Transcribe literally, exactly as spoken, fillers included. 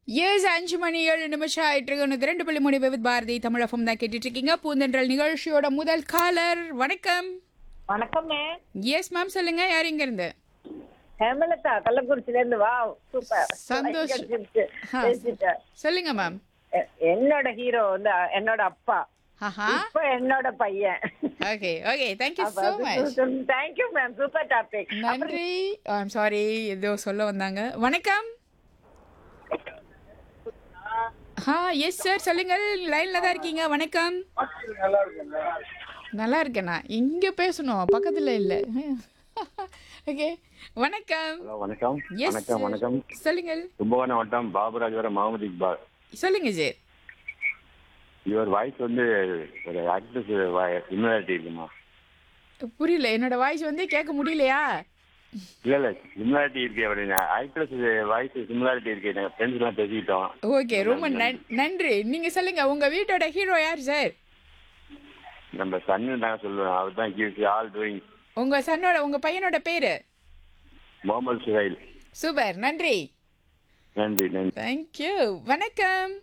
S அஞ்சு மணி ஏழு நிமிஷம் ஆயிட்டு இருக்கு ரெண்டு புள்ளி மூணு வித் பாரதி தமிழகம் தான் கேட்டுட்டு இருக்கீங்க. பூந்தென்றல் நிகழ்ச்சியோட முதல் காலர் வணக்கம். வணக்கம் மேம். எஸ் மேம் சொல்லுங்க, யார் இங்க இருந்து? ஹேமலதா கள்ளக்குறிச்சில இருந்து. வா சூப்பர் சந்தோஷம். ஆ, பேசிட்டேன். சொல்லுங்க மேம். எ- என்னோட ஹீரோ வந்து அ- என்னோட அப்பா, ஆஹா, இப்ப என்னோட பையன். Okay okay, thank you so much. Thank you ma'am, super topic. நன்றி. ஐம் சாரி, ஏதோ சொல்ல வந்தாங்க. வணக்கம். ஆ எஸ் சார் சொல்லுங்கள், லைன்ல தான் இருக்கீங்க. வணக்கம். நல்லா இருக்கேண்ணா, இங்க பேசணும், பக்கத்துல இல்ல. ஓகே வணக்கம். ஹலோ வணக்கம். எஸ் வணக்கம் வணக்கம். சொல்லுங்கள். கும்பகோணம் வட்டம் பாபுராஜபுரம் முகமது இக்பால். சொல்லுங்க சார். யுவர் வாய்ஸ் வந்து ஒரு ஆக்ட்ரஸ் சிமிலாரிட்டி இருக்குமா? புரியல, என்னோட வாய்ஸ் வந்து கேட்க முடியலையா? இல்ல இல்ல சிமிலாரிட்டி இருக்கு அப்படின்னா ஆக்ட்ரஸ் வாய்ஸ் சிமிலாரிட்டி இருக்கு. நாங்கள் ஃப்ரெண்ட்ஸ் எல்லாம் பேசிக்கிட்டோம். ஓகே, ரொம்ப நன்- நன்றி. நீங்க சொல்லுங்க, உங்க வீட்டோட ஹீரோ யார் சார்? நம்ம சன்னு நாங்கள் சொல்லுவோம். அவர் தான் கிவ்ஸ் ஆல் டூயிங். உங்க சன்னோட உங்க பையனோட பேரு? முகமது சுஹைல். சூப்பர், நன்றி. நன்றி நன்றி. தேங்க்யூ. வணக்கம்.